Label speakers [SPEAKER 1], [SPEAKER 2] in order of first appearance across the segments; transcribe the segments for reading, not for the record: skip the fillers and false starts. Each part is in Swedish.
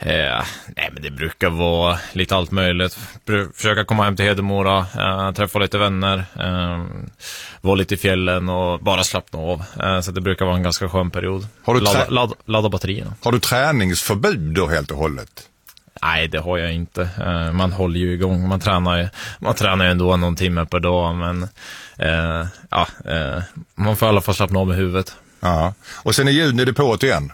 [SPEAKER 1] Nej, men det brukar vara lite allt möjligt. Försöka komma hem till Hedemora, träffa lite vänner, vara lite i fjällen och bara slappna av. Så det brukar vara en ganska skön period.
[SPEAKER 2] Har du
[SPEAKER 1] ladda batterierna.
[SPEAKER 2] Har du träningsförbud då helt och hållet?
[SPEAKER 1] Nej, det har jag inte. Man håller ju igång. Man tränar ju ändå någon timme per dag. Men man får i alla fall slappna av med huvudet.
[SPEAKER 2] Ja. Och sen i juni är det på igen?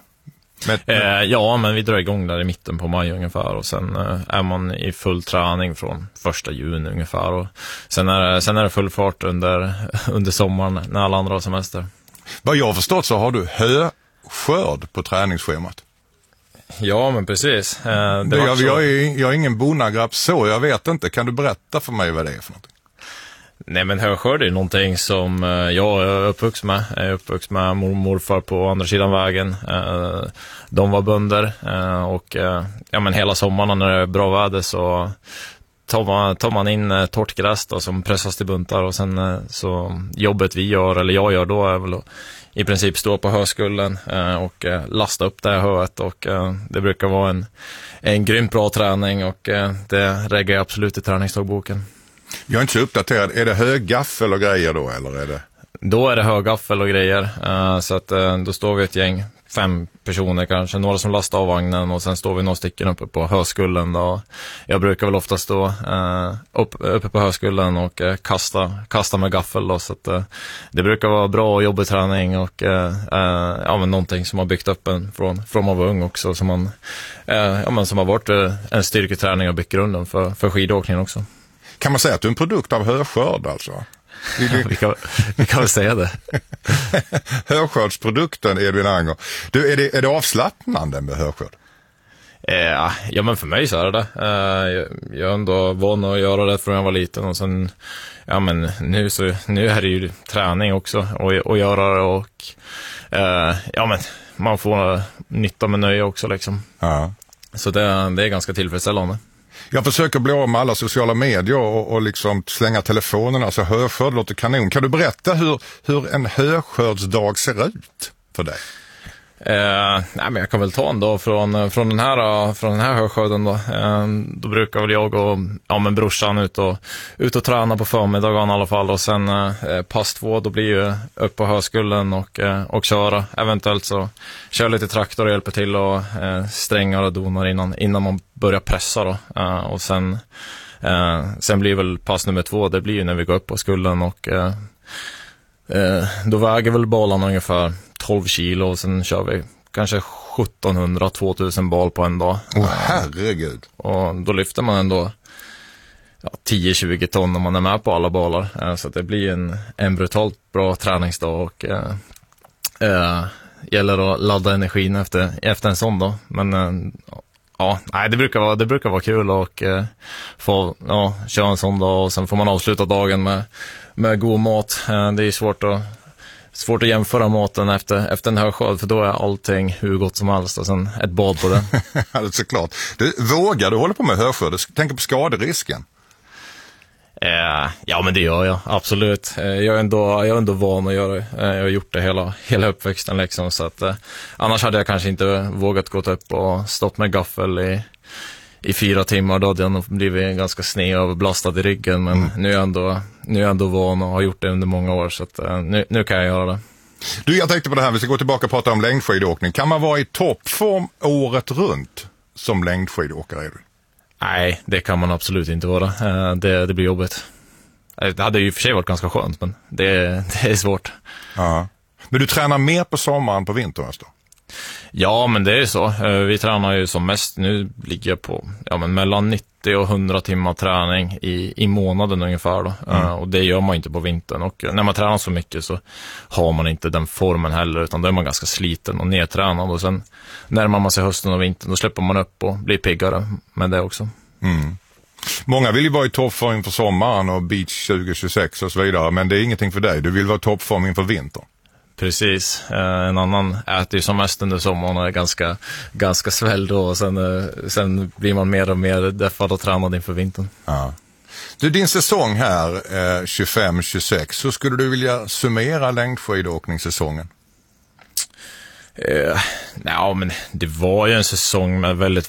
[SPEAKER 1] Ja, men vi drar igång där i mitten på maj ungefär. Och sen är man i full träning från 1 juni ungefär. Och sen är det full fart under sommaren när alla andra har semester.
[SPEAKER 2] Vad jag har förstått så har du höskörd på träningsschemat.
[SPEAKER 1] Ja, men precis.
[SPEAKER 2] Jag är ingen bonnagrabb så, jag vet inte. Kan du berätta för mig vad det är för någonting?
[SPEAKER 1] Nej, men höskörd är någonting som jag är uppvuxen med. Jag är uppvuxen med morfar på andra sidan vägen. De var bönder och men hela sommaren när det är bra väder så tar man in torrt gräs då, som pressas till buntar. Och sen så jobbet jag gör då är väl att i princip stå på höskullen och lasta upp det här höet. Och det brukar vara en grymt bra träning och det reggar jag absolut i träningsdagboken.
[SPEAKER 2] Jag är inte så uppdaterad. Är det högaffel och grejer då, eller är det?
[SPEAKER 1] Då är det högaffel och grejer. Så att då står vi ett gäng, 5 personer kanske, några som lastar av vagnen och sen står vi några stycken uppe på höskullen då. Jag brukar väl ofta stå uppe på höskullen och kasta med gaffel då, så att det brukar vara bra och jobbig träning och men någonting som har byggt upp en från man var ung också, som har varit en styrketräning och byggt grunden för skidåkningen också.
[SPEAKER 2] Kan man säga att du är en produkt av höskörd alltså?
[SPEAKER 1] Vi kan väl säga det.
[SPEAKER 2] Höskördsprodukten Edvin Anger. Du, är det avslappnande med höskörd?
[SPEAKER 1] Ja, men för mig så är det. Jag är ändå van att göra det från jag var liten och sen men nu är det ju träning också och göra det och men man får nytta med nöje också liksom.
[SPEAKER 2] Ja.
[SPEAKER 1] Så det är ganska tillfredsställande.
[SPEAKER 2] Jag försöker bli av med alla sociala medier och liksom slänga telefonerna, så höskörd låter kanon. Kan du berätta hur en höskördsdag ser ut för dig?
[SPEAKER 1] Nej, men jag kan väl ta en dag från den här höskörden då. Då brukar väl jag och brorsan ut och träna på förmiddagen i alla fall, och sen pass 2 då blir ju upp på höskullen och köra. Eventuellt så kör lite traktor och hjälper till och strängar och donar innan man börjar pressa då. Och sen blir väl pass nummer 2, det blir ju när vi går upp på skullen och då väger väl balan ungefär 12 kilo och sen kör vi kanske 1700-2000 bal på en dag.
[SPEAKER 2] Herregud.
[SPEAKER 1] Och då lyfter man ändå 10-20 ton när man är med på alla balar. Så det blir en brutalt bra träningsdag och gäller att ladda energin efter en sån dag. Men det brukar vara kul och få köra en sån dag och sen får man avsluta dagen med god mat. Det är svårt att jämföra maten efter en höskörd, för då är allting hur gott som helst och sen ett bad på det.
[SPEAKER 2] Ja, det är såklart. Vågar du hålla på med höskörd? Tänker på skaderisken.
[SPEAKER 1] Ja, men det gör jag, absolut. Jag är ändå van att göra det. Jag har gjort det hela uppväxten liksom, så att annars hade jag kanske inte vågat gå upp och stått med gaffel i 4 timmar. Då hade jag nog blivit ganska sned och belastad i ryggen, men nu är jag ändå van och har gjort det under många år, så att nu kan jag göra det.
[SPEAKER 2] Du, jag tänkte på det här, vi ska gå tillbaka och prata om längdskidåkning. Kan man vara i toppform året runt som längdskidåkare?
[SPEAKER 1] Nej, det kan man absolut inte vara. Det blir jobbigt. Det hade ju för sig varit ganska skönt, men det är svårt.
[SPEAKER 2] Ja. Men du tränar mer på sommaren på vintern då?
[SPEAKER 1] Ja, men det är så. Vi tränar ju som mest. Nu ligger jag på mellan 90 och 100 timmar träning i månaden ungefär då. Och det gör man inte på vintern. Och när man tränar så mycket så har man inte den formen heller, utan då är man ganska sliten och nedtränad. Och sen närmar man sig hösten och vintern, då släpper man upp och blir piggare med det också. Mm.
[SPEAKER 2] Många vill ju vara i toppform inför sommaren och beach 2026 och så vidare, men det är ingenting för dig. Du vill vara i toppform inför vintern.
[SPEAKER 1] Precis. En annan äter ju som mest under sommaren och är ganska svälld då, och sen blir man mer och mer deffad och tränad inför vintern.
[SPEAKER 2] Ja. Du, din säsong här 25-26, hur skulle du vilja summera längdskidåkningssäsongen?
[SPEAKER 1] Men det var ju en säsong med väldigt